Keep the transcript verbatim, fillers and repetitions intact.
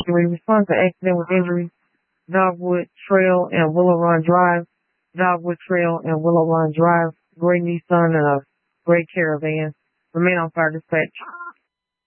Response to accident with injury, Dogwood Trail and Willow Run Drive, Dogwood Trail and Willow Run Drive, gray Nissan and a gray Caravan. Remain on fire dispatch.